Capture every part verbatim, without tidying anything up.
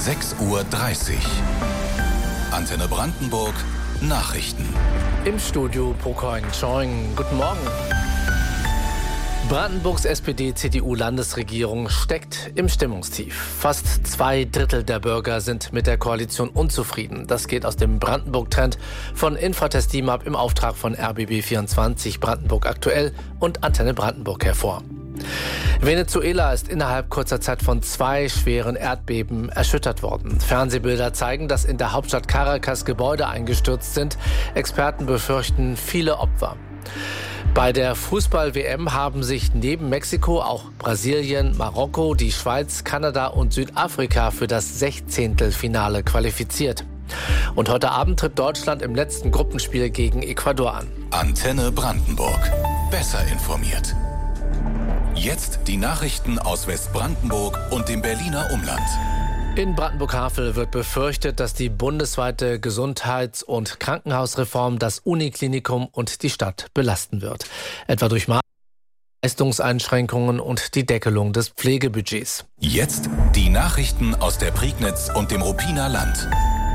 sechs Uhr dreißig. Antenne Brandenburg, Nachrichten. Im Studio Pokoin Choing. Guten Morgen. Brandenburgs S P D-C D U-Landesregierung steckt im Stimmungstief. Fast zwei Drittel der Bürger sind mit der Koalition unzufrieden. Das geht aus dem Brandenburg-Trend von Infratest D I M A P im Auftrag von R B B vierundzwanzig, Brandenburg aktuell und Antenne Brandenburg hervor. Venezuela ist innerhalb kurzer Zeit von zwei schweren Erdbeben erschüttert worden. Fernsehbilder zeigen, dass in der Hauptstadt Caracas Gebäude eingestürzt sind. Experten befürchten viele Opfer. Bei der Fußball-W M haben sich neben Mexiko auch Brasilien, Marokko, die Schweiz, Kanada und Südafrika für das Sechzehntelfinale qualifiziert. Und heute Abend tritt Deutschland im letzten Gruppenspiel gegen Ecuador an. Antenne Brandenburg. Besser informiert. Jetzt die Nachrichten aus Westbrandenburg und dem Berliner Umland. In Brandenburg-Havel wird befürchtet, dass die bundesweite Gesundheits- und Krankenhausreform das Uniklinikum und die Stadt belasten wird. Etwa durch Leistungseinschränkungen und die Deckelung des Pflegebudgets. Jetzt die Nachrichten aus der Prignitz und dem Ruppiner Land.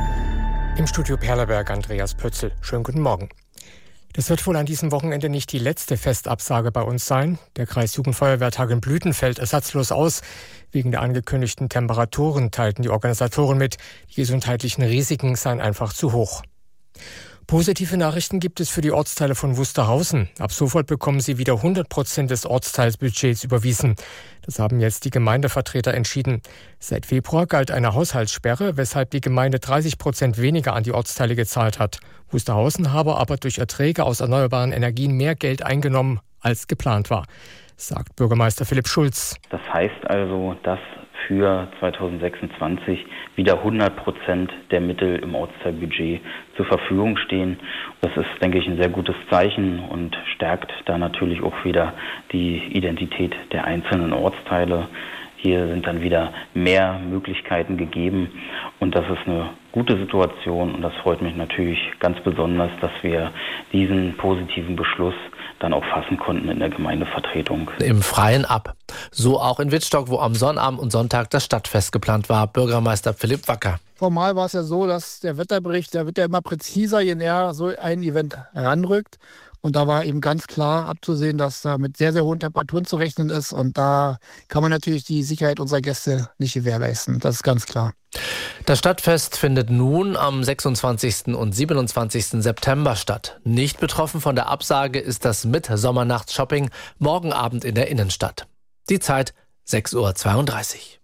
Im Studio Perleberg Andreas Pötzl. Schönen guten Morgen. Das wird wohl an diesem Wochenende nicht die letzte Festabsage bei uns sein. Der Kreisjugendfeuerwehrtag in Blüten fällt ersatzlos aus. Wegen der angekündigten Temperaturen teilten die Organisatoren mit, die gesundheitlichen Risiken seien einfach zu hoch. Positive Nachrichten gibt es für die Ortsteile von Wusterhausen. Ab sofort bekommen sie wieder hundert Prozent des Ortsteilsbudgets überwiesen. Das haben jetzt die Gemeindevertreter entschieden. Seit Februar galt eine Haushaltssperre, weshalb die Gemeinde dreißig Prozent weniger an die Ortsteile gezahlt hat. Wusterhausen habe aber durch Erträge aus erneuerbaren Energien mehr Geld eingenommen, als geplant war, sagt Bürgermeister Philipp Schulz. Das heißt also, dass für zweitausendsechsundzwanzig wieder hundert Prozent der Mittel im Ortsteilbudget zur Verfügung stehen. Das ist, denke ich, ein sehr gutes Zeichen und stärkt da natürlich auch wieder die Identität der einzelnen Ortsteile. Hier sind dann wieder mehr Möglichkeiten gegeben und das ist eine gute Situation und das freut mich natürlich ganz besonders, dass wir diesen positiven Beschluss dann auch fassen konnten in der Gemeindevertretung. Im Freien ab. So auch in Wittstock, wo am Sonnabend und Sonntag das Stadtfest geplant war. Bürgermeister Philipp Wacker. Formal war es ja so, dass der Wetterbericht, der wird ja immer präziser, je näher so ein Event heranrückt. Und da war eben ganz klar abzusehen, dass da mit sehr, sehr hohen Temperaturen zu rechnen ist. Und da kann man natürlich die Sicherheit unserer Gäste nicht gewährleisten. Das ist ganz klar. Das Stadtfest findet nun am sechsundzwanzigsten und siebenundzwanzigsten September statt. Nicht betroffen von der Absage ist das Mittsommernachts-Shopping morgen Abend in der Innenstadt. Die Zeit sechs Uhr zweiunddreißig.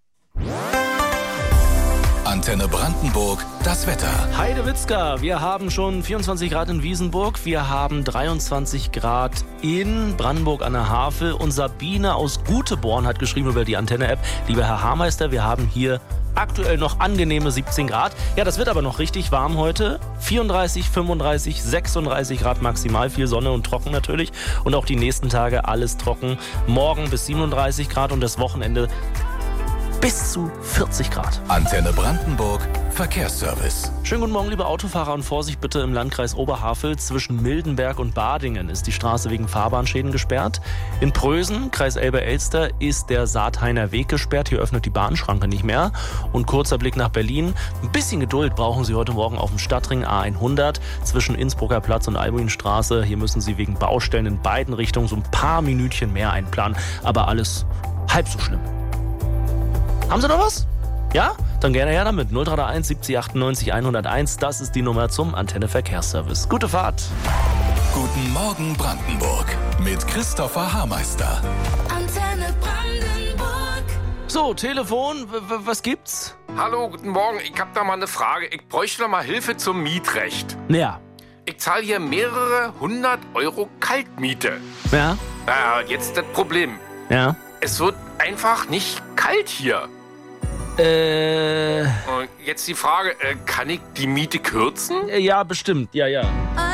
Antenne Brandenburg, das Wetter. Heidewitzka, wir haben schon vierundzwanzig Grad in Wiesenburg, wir haben dreiundzwanzig Grad in Brandenburg an der Havel und Sabine aus Guteborn hat geschrieben über die Antenne-App, lieber Herr Haarmeister, wir haben hier aktuell noch angenehme siebzehn Grad. Ja, das wird aber noch richtig warm heute. vierunddreißig, fünfunddreißig, sechsunddreißig Grad maximal, viel Sonne und trocken natürlich. Und auch die nächsten Tage alles trocken. Morgen bis siebenunddreißig Grad und das Wochenende bis zu vierzig Grad. Antenne Brandenburg, Verkehrsservice. Schönen guten Morgen, liebe Autofahrer und Vorsicht bitte im Landkreis Oberhavel. Zwischen Mildenberg und Badingen ist die Straße wegen Fahrbahnschäden gesperrt. In Prösen, Kreis Elbe-Elster, ist der Saathainer Weg gesperrt. Hier öffnet die Bahnschranke nicht mehr. Und kurzer Blick nach Berlin. Ein bisschen Geduld brauchen Sie heute Morgen auf dem Stadtring A hundert zwischen Innsbrucker Platz und Albuinstraße. Hier müssen Sie wegen Baustellen in beiden Richtungen so ein paar Minütchen mehr einplanen. Aber alles halb so schlimm. Haben Sie noch was? Ja? Dann gerne her damit. null drei eins siebzig achtundneunzig hunderteins. Das ist die Nummer zum Antenne Verkehrsservice. Gute Fahrt. Guten Morgen Brandenburg mit Christopher Haarmeister. Antenne Brandenburg. So, Telefon, w- w- was gibt's? Hallo, guten Morgen. Ich hab da mal eine Frage. Ich bräuchte noch mal Hilfe zum Mietrecht. Ja. Ich zahle hier mehrere hundert Euro Kaltmiete. Ja? Naja, jetzt das Problem. Ja? Es wird einfach nicht kalt hier. Äh... Und jetzt die Frage, äh, kann ich die Miete kürzen? Ja, bestimmt. Ja, ja.